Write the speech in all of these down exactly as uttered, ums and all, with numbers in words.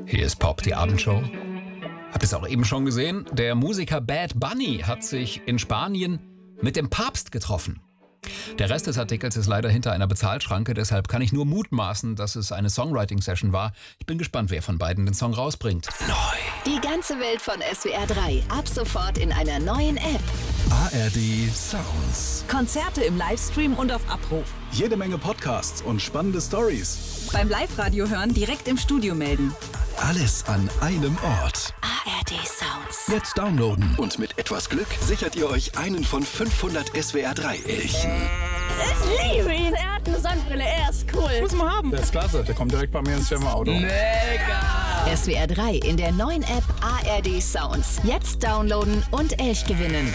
Hier ist Pop, die Abendshow. Habt ihr es auch eben schon gesehen? Der Musiker Bad Bunny hat sich in Spanien mit dem Papst getroffen. Der Rest des Artikels ist leider hinter einer Bezahlschranke, deshalb kann ich nur mutmaßen, dass es eine Songwriting-Session war. Ich bin gespannt, wer von beiden den Song rausbringt. Neu. Die ganze Welt von S W R drei. Ab sofort in einer neuen App. A R D Sounds. Konzerte im Livestream und auf Abruf. Jede Menge Podcasts und spannende Stories. Beim Live-Radio hören direkt im Studio melden. Alles an einem Ort. A R D Sounds. Jetzt downloaden. Und mit etwas Glück sichert ihr euch einen von fünfhundert S W R drei Elchen. Ich liebe ihn. Er hat eine Sonnenbrille. Er ist cool. Muss man haben. Der ist klasse. Der kommt direkt bei mir ins Firmenauto. Mega. S W R drei in der neuen App A R D Sounds. Jetzt downloaden und Elch gewinnen.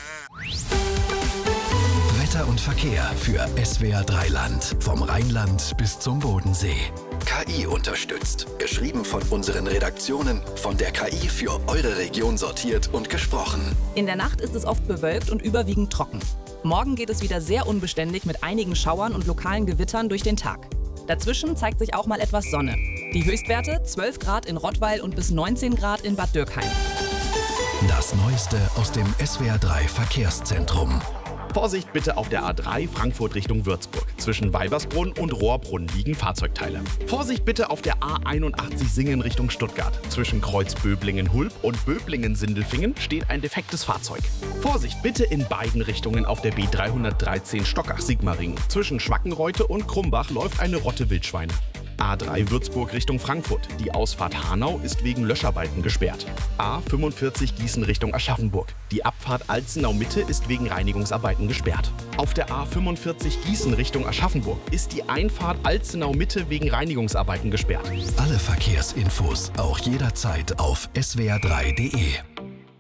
Wetter und Verkehr für S W R drei Land. Vom Rheinland bis zum Bodensee. K I unterstützt. Geschrieben von unseren Redaktionen. Von der K I für eure Region sortiert und gesprochen. In der Nacht ist es oft bewölkt und überwiegend trocken. Morgen geht es wieder sehr unbeständig mit einigen Schauern und lokalen Gewittern durch den Tag. Dazwischen zeigt sich auch mal etwas Sonne. Die Höchstwerte zwölf Grad in Rottweil und bis neunzehn Grad in Bad Dürkheim. Das Neueste aus dem S W R drei Verkehrszentrum. Vorsicht bitte auf der A drei Frankfurt Richtung Würzburg. Zwischen Weibersbrunn und Rohrbrunn liegen Fahrzeugteile. Vorsicht bitte auf der A einundachtzig Singen Richtung Stuttgart. Zwischen Kreuz Böblingen-Hulb und Böblingen-Sindelfingen steht ein defektes Fahrzeug. Vorsicht bitte in beiden Richtungen auf der B dreihundertdreizehn Stockach-Sigmaringen. Zwischen Schwackenreute und Krumbach läuft eine Rotte Wildschweine. A drei Würzburg Richtung Frankfurt. Die Ausfahrt Hanau ist wegen Löscharbeiten gesperrt. A fünfundvierzig Gießen Richtung Aschaffenburg. Die Abfahrt Alzenau Mitte ist wegen Reinigungsarbeiten gesperrt. Auf der A fünfundvierzig Gießen Richtung Aschaffenburg ist die Einfahrt Alzenau Mitte wegen Reinigungsarbeiten gesperrt. Alle Verkehrsinfos auch jederzeit auf S W R drei punkt de.